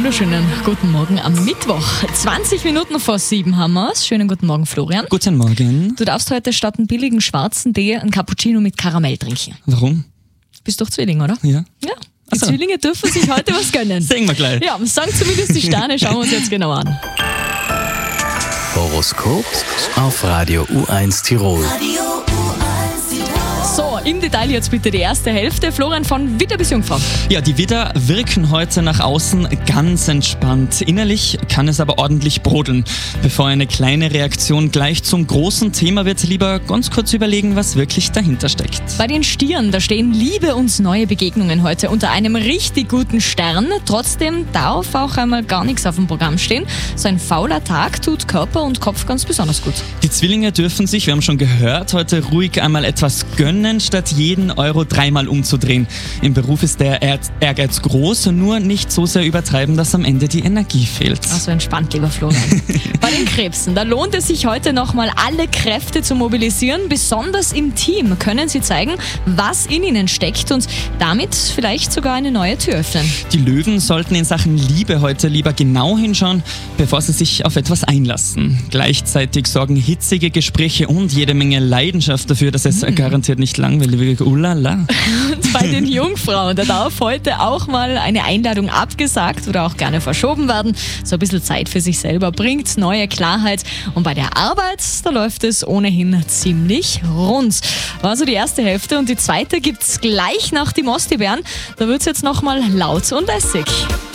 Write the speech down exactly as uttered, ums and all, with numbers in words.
wunderschönen guten Morgen am Mittwoch. zwanzig Minuten vor sieben haben wir es. Schönen guten Morgen, Florian. Guten Morgen. Du darfst heute statt einem billigen schwarzen Tee einen Cappuccino mit Karamell trinken. Warum? Bist doch Zwilling, oder? Ja. Ja. Die so. Zwillinge dürfen sich heute was gönnen. Sehen wir gleich. Ja, sagen zumindest die Sterne. Schauen wir uns jetzt genau an. Horoskop auf Radio U eins Tirol. So, im Detail jetzt bitte die erste Hälfte. Florian von Widder bis Jungfrau. Ja, die Widder wirken heute nach außen ganz entspannt. Innerlich kann es aber ordentlich brodeln. Bevor eine kleine Reaktion gleich zum großen Thema wird, lieber ganz kurz überlegen, was wirklich dahinter steckt. Bei den Stieren, da stehen Liebe und neue Begegnungen heute unter einem richtig guten Stern. Trotzdem darf auch einmal gar nichts auf dem Programm stehen. So ein fauler Tag tut Körper und Kopf ganz besonders gut. Die Zwillinge dürfen sich, wir haben schon gehört, heute ruhig einmal etwas gönnen, statt jeden Euro dreimal umzudrehen. Im Beruf ist der Ehrgeiz groß, nur nicht so sehr übertreiben, dass am Ende die Energie fehlt. Also entspannt, lieber Florian. Bei den Krebsen, da lohnt es sich heute nochmal alle Kräfte zu mobilisieren. Besonders im Team können sie zeigen, was in ihnen steckt und damit vielleicht sogar eine neue Tür öffnen. Die Löwen sollten in Sachen Liebe heute lieber genau hinschauen, bevor sie sich auf etwas einlassen. Gleichzeitig sorgen hitzige Gespräche und jede Menge Leidenschaft dafür, dass es mm. garantiert nicht langweilig wird. Ulala. Und bei den Jungfrauen, da darf heute auch mal eine Einladung abgesagt oder auch gerne verschoben werden. So ein bisschen Zeit für sich selber bringt neue Klarheit. Und bei der Arbeit, da läuft es ohnehin ziemlich rund. War so die erste Hälfte und die zweite gibt's gleich nach die Mostibären. Da wird's jetzt nochmal laut und lässig.